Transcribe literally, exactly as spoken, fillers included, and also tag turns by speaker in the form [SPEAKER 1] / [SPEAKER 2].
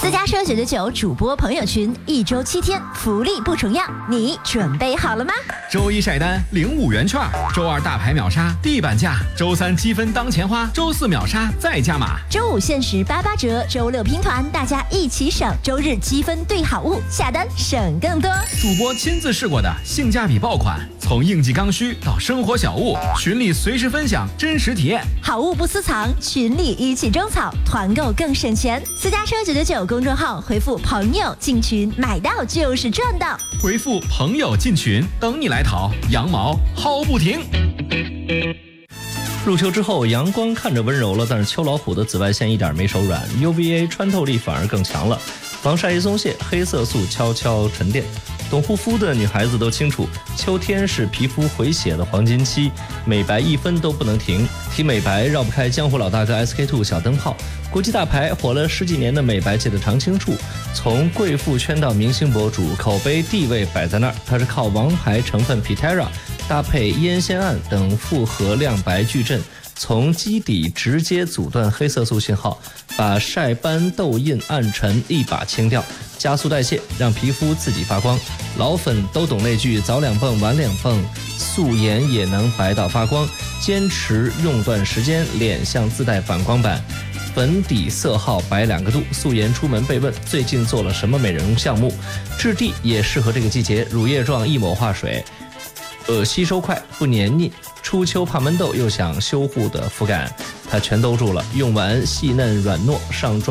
[SPEAKER 1] 私家车九九九主播朋友群，一周七天，福利不重样，你准备好了吗？
[SPEAKER 2] 周一晒单领五元券，周二大牌秒杀地板价，周三积分当钱花，周四秒杀再加码，
[SPEAKER 1] 周五限时八八折，周六拼团，大家一起省，周日积分兑好物，下单省更多。
[SPEAKER 2] 主播亲自试过的性价比爆款，从应季刚需到生活小物，群里随时分享真实体验，
[SPEAKER 1] 好物不私藏，群里一起种草，团购更省钱。私家车九九九公众号回复朋友进群，买到就是赚到。
[SPEAKER 2] 回复朋友进群，等你来淘，羊毛薅不停。
[SPEAKER 3] 入秋之后，阳光看着温柔了，但是秋老虎的紫外线一点没手软 ，U V A 穿透力反而更强了，防晒一松懈，黑色素悄悄沉淀。懂护肤的女孩子都清楚，秋天是皮肤回血的黄金期，美白一分都不能停。提美白绕不开江湖老大哥 S K two 小灯泡，国际大牌火了十几年的美白界的常青树，从贵妇圈到明星博主，口碑地位摆在那儿。它是靠王牌成分 Pitera 搭配烟酰胺等复合亮白矩阵，从基底直接阻断黑色素信号，把晒斑、痘印、暗沉一把清掉，加速代谢，让皮肤自己发光。老粉都懂那句早两蹦晚两蹦，素颜也能白到发光。坚持用段时间，脸像自带反光板。粉底色号白两个度，素颜出门被问最近做了什么美容项目？质地也适合这个季节，乳液状一抹化水，呃，吸收快不黏腻。初秋怕闷痘又想修护的肤感，它全兜住了，用完细嫩软糯上妆。